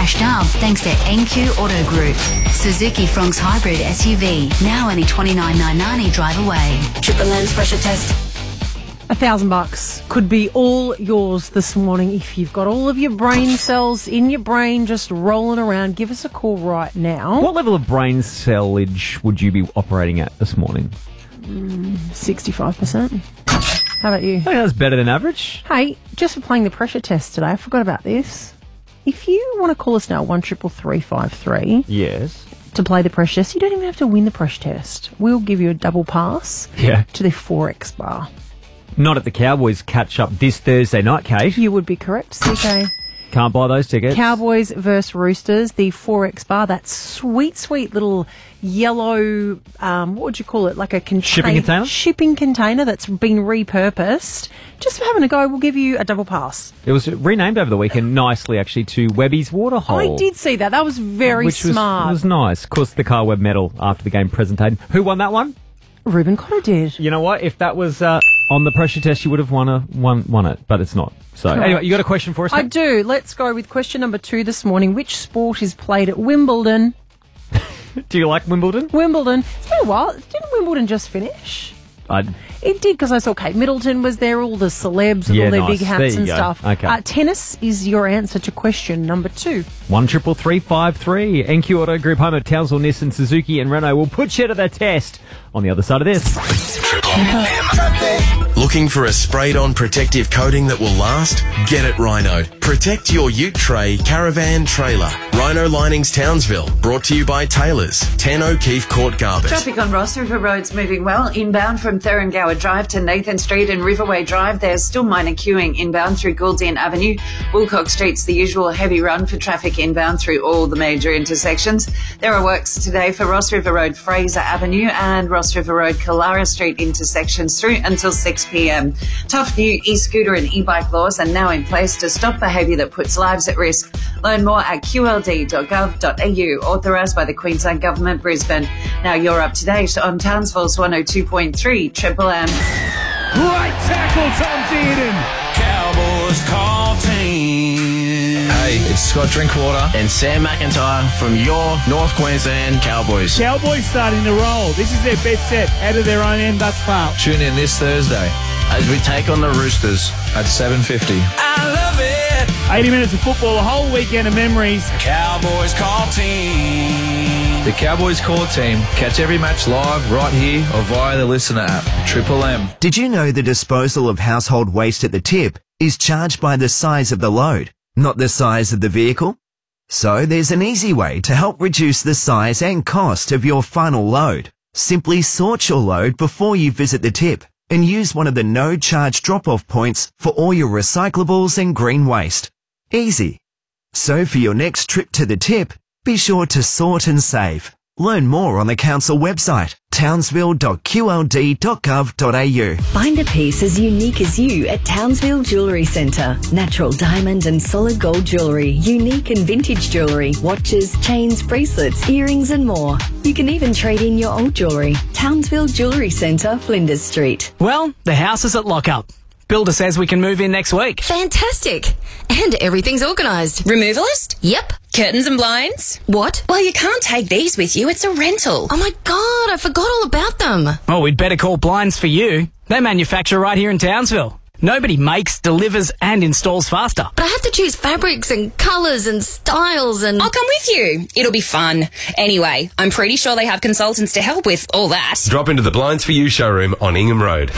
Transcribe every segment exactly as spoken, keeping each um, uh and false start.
flashed up thanks to N Q Auto Group. Suzuki Fronx Hybrid S U V, now only twenty-nine thousand nine hundred ninety drive away. Triple M's pressure test. A thousand bucks could be all yours this morning if you've got all of your brain cells in your brain just rolling around. Give us a call right now. What level of brain cellage would you be operating at this morning? Mm, sixty-five percent. How about you? I think that's better than average. Hey, just for playing the pressure test today, I forgot about this. If you want to call us now, one triple three five three. Yes. To play the pressure test, you don't even have to win the pressure test. We'll give you a double pass yeah. to the Forex bar. Not at the Cowboys catch-up this Thursday night, Kate. You would be correct, C K. Can't buy those tickets. Cowboys versus Roosters, the Forex bar, that sweet, sweet little yellow, um, what would you call it, like a contain- shipping container? Shipping container that's been repurposed. Just for having a go, we'll give you a double pass. It was renamed over the weekend nicely, actually, to Webby's Waterhole. I did see that. That was very which smart. Was, was nice. Of course, the Carl Webb medal after the game presentation. Who won that one? Ruben Cotter did. You know what? If that was uh, on the pressure test, you would have won, a, won, won it, but it's not. So, Correct. Anyway, you got a question for us? I do. Let's go with question number two this morning. Which sport is played at Wimbledon? Do you like Wimbledon? Wimbledon. It's been a while. Didn't Wimbledon just finish? I... It did, because I saw Kate Middleton was there, all the celebs with yeah, all their nice. big hats and go. stuff. Okay. Uh, tennis is your answer to question number two. One triple three five three. N Q Auto Group, home of Townsville, Nissan, Suzuki and Renault will put you to the test on the other side of this. Looking for a sprayed-on protective coating that will last? Get it Rhino. Protect your ute tray, caravan, trailer. Rhino Linings Townsville, brought to you by Taylors, ten O'Keefe Court, Garbett. Traffic on Ross River Road's moving well. Inbound from Thuringower Drive to Nathan Street and Riverway Drive, there's still minor queuing inbound through Gouldian Avenue. Wilcox Street's the usual heavy run for traffic inbound through all the major intersections. There are works today for Ross River Road, Fraser Avenue and Ross River Road, Kalara Street intersections through until six p.m. Tough new e-scooter and e-bike laws are now in place to stop behaviour that puts lives at risk. Learn more at q l d dot gov dot a u, authorised by the Queensland Government, Brisbane. Now you're up to date on Townsville's one oh two point three Triple M. Right tackle, Tom Dearden. Cowboys call team. Hey, it's Scott Drinkwater and Sam McIntyre from your North Queensland Cowboys. Cowboys starting to roll. This is their best set out of their own end thus far. Tune in this Thursday as we take on the Roosters at seven fifty. I love it. eighty minutes of football, a whole weekend of memories. Cowboys call team. The Cowboys Core Team. Catch every match live right here or via the Listener app. Triple M. Did you know the disposal of household waste at the tip is charged by the size of the load, not the size of the vehicle? So there's an easy way to help reduce the size and cost of your final load. Simply sort your load before you visit the tip and use one of the no-charge drop-off points for all your recyclables and green waste. Easy. So for your next trip to the tip, be sure to sort and save. Learn more on the council website, townsville dot q l d dot gov dot a u. Find a piece as unique as you at Townsville Jewellery Centre. Natural diamond and solid gold jewellery, unique and vintage jewellery, watches, chains, bracelets, earrings and more. You can even trade in your old jewellery. Townsville Jewellery Centre, Flinders Street. Well, the house is at lockup. Builder says we can move in next week. Fantastic. And everything's organised. Removalist? Yep. Curtains and blinds? What? Well, you can't take these with you. It's a rental. Oh my God, I forgot all about them. Well, we'd better call Blinds for you. They manufacture right here in Townsville. Nobody makes, delivers and installs faster. But I have to choose fabrics and colours and styles and... I'll come with you. It'll be fun. Anyway, I'm pretty sure they have consultants to help with all that. Drop into the Blinds for You showroom on Ingham Road.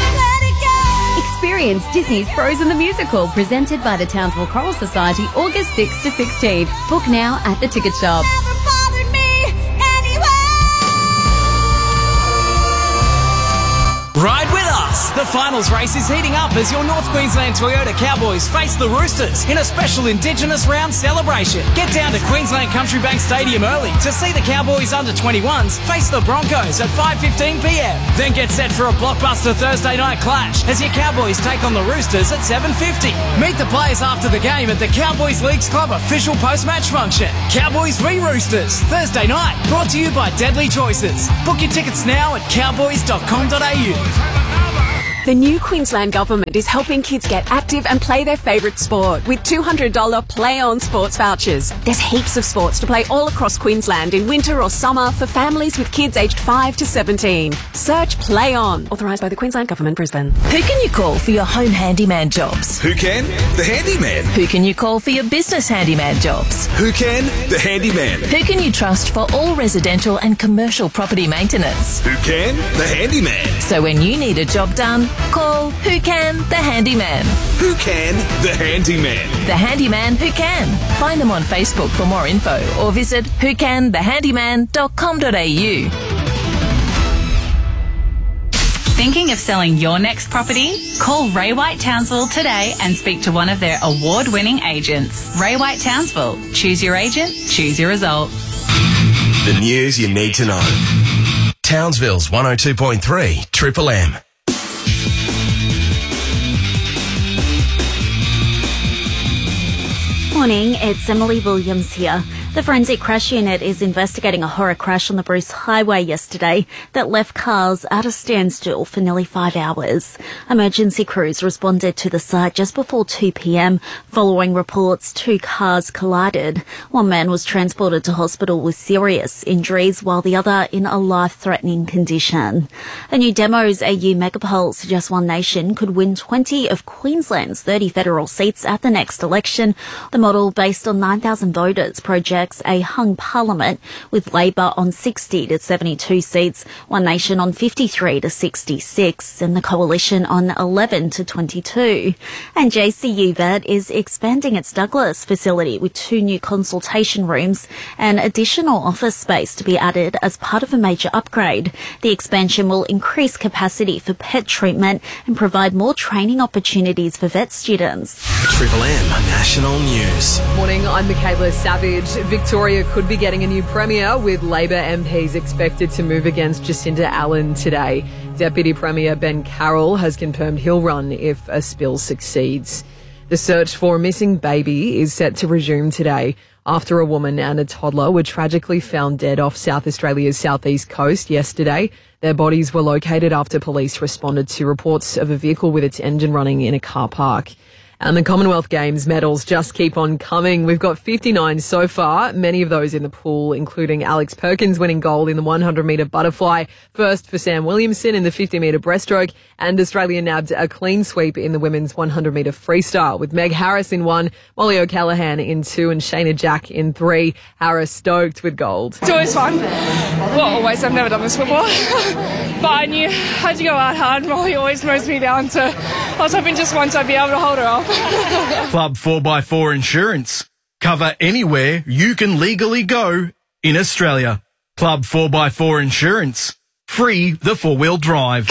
Experience Disney's Frozen the Musical, presented by the Townsville Choral Society, August sixth to sixteenth. Book now at the ticket shop. Ride with us! The finals race is heating up as your North Queensland Toyota Cowboys face the Roosters in a special Indigenous round celebration. Get down to Queensland Country Bank Stadium early to see the Cowboys under twenty-ones face the Broncos at five fifteen p m. Then get set for a blockbuster Thursday night clash as your Cowboys take on the Roosters at seven fifty. Meet the players after the game at the Cowboys Leagues Club official post-match function. Cowboys v Roosters, Thursday night, brought to you by Deadly Choices. Book your tickets now at cowboys dot com dot a u. The new Queensland Government is helping kids get active and play their favourite sport with two hundred dollars Play On sports vouchers. There's heaps of sports to play all across Queensland in winter or summer for families with kids aged five to seventeen. Search Play On. Authorised by the Queensland Government, Brisbane. Who can you call for your home handyman jobs? Who can? The handyman. Who can you call for your business handyman jobs? Who can? The handyman. Who can you trust for all residential and commercial property maintenance? Who can? The handyman. So when you need a job done, call Who Can? The Handyman. Who can? The handyman. The Handyman Who Can. Find them on Facebook for more info or visit who can the handyman dot com dot a u. Thinking of selling your next property? Call Ray White Townsville today and speak to one of their award-winning agents. Ray White Townsville. Choose your agent, choose your result. The news you need to know. Townsville's one oh two point three Triple M. Morning, it's Emily Williams here. The Forensic Crash Unit is investigating a horror crash on the Bruce Highway yesterday that left cars at a standstill for nearly five hours. Emergency crews responded to the site just before two p.m. following reports two cars collided. One man was transported to hospital with serious injuries while the other in a life-threatening condition. A new Demos A U megapoll suggests One Nation could win twenty of Queensland's thirty federal seats at the next election. The model, based on nine thousand voters, projects a hung parliament with Labor on sixty to seventy-two seats, One Nation on fifty-three to sixty-six, and the Coalition on eleven to twenty-two. And J C U Vet is expanding its Douglas facility with two new consultation rooms and additional office space to be added as part of a major upgrade. The expansion will increase capacity for pet treatment and provide more training opportunities for vet students. Triple M National News. Morning, I'm Michaela Savage. Victoria could be getting a new premier, with Labor M Ps expected to move against Jacinda Allen today. Deputy Premier Ben Carroll has confirmed he'll run if a spill succeeds. The search for a missing baby is set to resume today after a woman and a toddler were tragically found dead off South Australia's southeast coast yesterday. Their bodies were located after police responded to reports of a vehicle with its engine running in a car park. And the Commonwealth Games medals just keep on coming. We've got fifty-nine so far, many of those in the pool, including Alex Perkins winning gold in the one hundred metre butterfly, first for Sam Williamson in the fifty metre breaststroke, and Australia nabbed a clean sweep in the women's one hundred metre freestyle, with Meg Harris in one, Molly O'Callaghan in two, and Shayna Jack in three. Harris stoked with gold. It's always fun. Well, always. I've never done this before. But I knew I had to go out hard. Molly always mows me down, so I was hoping just once I'd be able to hold her off. Club four by four Insurance. Cover anywhere you can legally go in Australia. Club four by four Insurance. Free the four-wheel drive.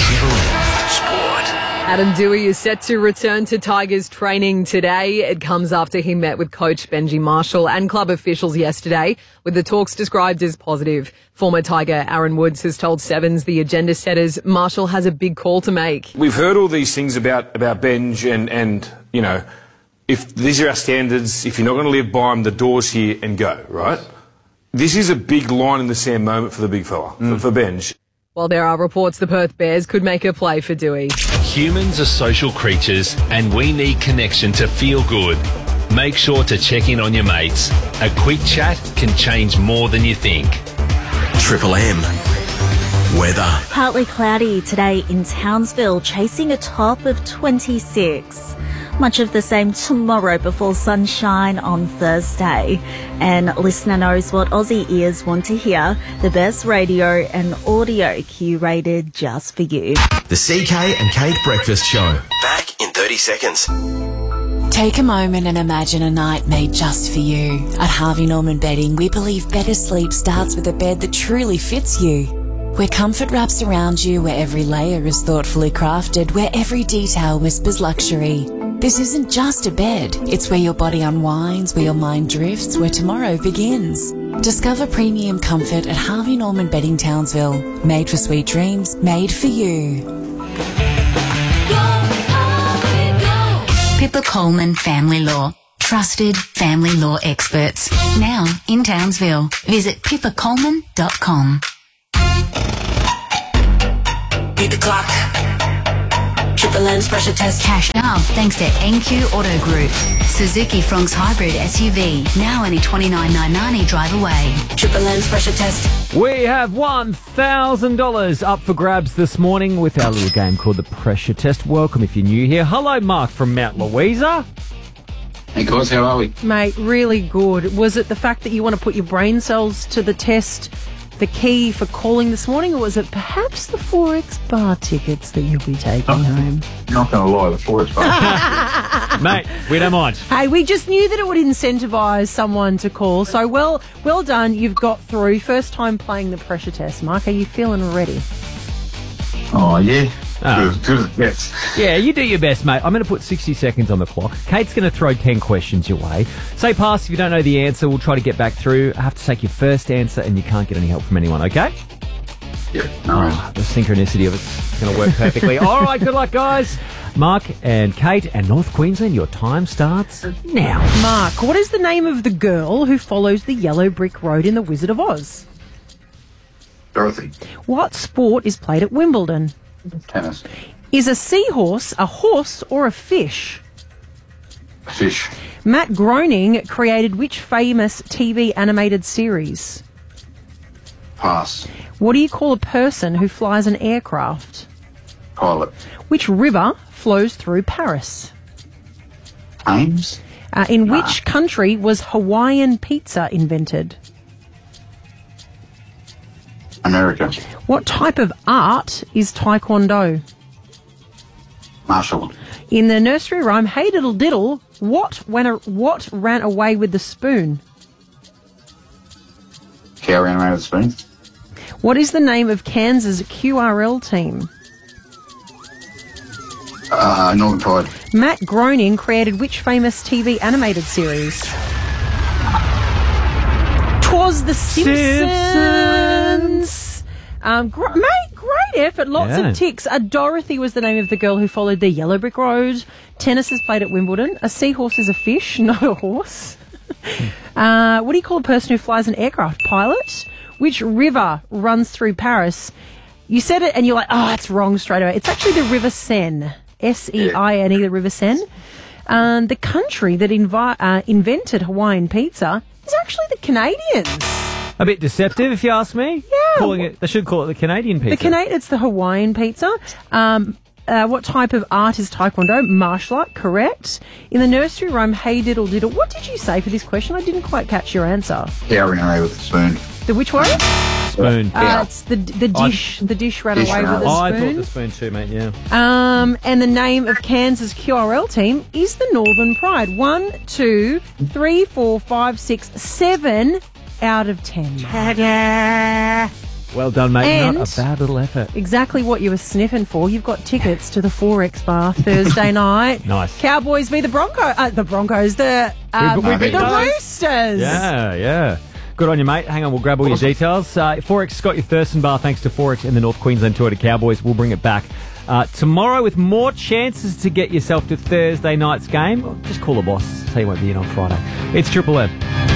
Adam Dewey is set to return to Tigers training today. It comes after he met with coach Benji Marshall and club officials yesterday, with the talks described as positive. Former Tiger Aaron Woods has told Sevens the agenda setters Marshall has a big call to make. We've heard all these things about, about Benj and, and, you know, if these are our standards, if you're not going to live by them, the door's here and go, right? This is a big line in the sand moment for the big fella, mm. for, for Benj. While there are reports the Perth Bears could make a play for Dewey. Humans are social creatures and we need connection to feel good. Make sure to check in on your mates. A quick chat can change more than you think. Triple M. Weather. Partly cloudy today in Townsville, chasing a top of twenty-six. Much of the same tomorrow before sunshine on Thursday. And listener knows what Aussie ears want to hear. The best radio and audio curated just for you. The C K and Kate Breakfast Show. Back in thirty seconds. Take a moment and imagine a night made just for you. At Harvey Norman Bedding, we believe better sleep starts with a bed that truly fits you. Where comfort wraps around you, where every layer is thoughtfully crafted, where every detail whispers luxury. This isn't just a bed, it's where your body unwinds, where your mind drifts, where tomorrow begins. Discover premium comfort at Harvey Norman Bedding Townsville. Made for sweet dreams, made for you. Pippa Coleman Family Law. Trusted family law experts. Now in Townsville. Visit pippa coleman dot com. Beat the clock. Triple M's pressure test. Cash now thanks to N Q Auto Group. Suzuki Fronx Hybrid S U V. Now only twenty-nine thousand nine hundred ninety drive away. Triple M's pressure test. We have one thousand dollars up for grabs this morning with our little game called the Pressure Test. Welcome if you're new here. Hello, Mark from Mount Louisa. Hey guys, how are we? Mate, really good. Was it the fact that you want to put your brain cells to the test, the key for calling this morning, or was it perhaps the Forex bar tickets that you'll be taking oh, home? Not going to lie, the Forex bar. Mate, we don't mind. Hey, we just knew that it would incentivise someone to call, so well well done. You've got through. First time playing the pressure test. Mark, are you feeling ready? Oh, yeah. Oh. Good, good as it gets. Yeah, you do your best, mate. I'm going to put sixty seconds on the clock. Kate's going to throw ten questions your way. Say pass if you don't know the answer. We'll try to get back through. I have to take your first answer and you can't get any help from anyone, okay? Yeah, all right. Oh, the synchronicity of it's going to work perfectly. All right, good luck, guys. Mark and Kate and North Queensland, your time starts now. Mark, what is the name of the girl who follows the yellow brick road in The Wizard of Oz? Dorothy. What sport is played at Wimbledon? Tennis. Is a seahorse a horse or a fish? A fish. Matt Groening created which famous T V animated series? Pass. What do you call a person who flies an aircraft? Pilot. Which river flows through Paris? Thames. Uh, in nah. which country was Hawaiian pizza invented? America. What type of art is Taekwondo? Martial. In the nursery rhyme, Hey Diddle Diddle, what, when a, what ran away with the spoon? Cow ran away with the spoon. What is the name of Kansas Q R L team? Uh, Northern Pride. Matt Groening created which famous T V animated series? Twas The Simpsons. Simpsons. Um, gr- mate, great effort. Lots Yeah. of ticks. Uh, Dorothy was the name of the girl who followed the yellow brick road. Tennis is played at Wimbledon. A seahorse is a fish, not a horse. uh, what do you call a person who flies an aircraft? Pilot. Which river runs through Paris? You said it and you're like, oh, it's wrong straight away. It's actually the River Seine. S E I N E, the River Seine. Um, the country that invi- uh, invented Hawaiian pizza is actually the Canadians. A bit deceptive, if you ask me. Yeah. Calling it, they should call it the Canadian pizza. The Cana- It's the Hawaiian pizza. Um, uh, what type of art is Taekwondo? Martial art, correct. In the nursery rhyme, Hey Diddle Diddle, what did you say for this question? I didn't quite catch your answer. Cow ran away with the spoon. The which one? Spoon. Uh, it's the the dish. The dish ran Dish away ran with the I spoon. thought the spoon too, mate, yeah. Um, and the name of Kansas Q R L team is the Northern Pride. One, two, three, four, five, six, seven out of ten. Well done, mate. And- Not a bad little effort. Exactly what you were sniffing for. You've got tickets to the Forex bar Thursday night. Nice. Cowboys v the Broncos. Uh, the Broncos. The um, We- we beat the those. Roosters. Yeah, yeah. Good on you, mate. Hang on, we'll grab all your details. Uh, Forex got your Thurston bar thanks to Forex and the North Queensland Toyota Cowboys. We'll bring it back uh, tomorrow with more chances to get yourself to Thursday night's game. Just call the boss. Say you won't be in on Friday. It's Triple M.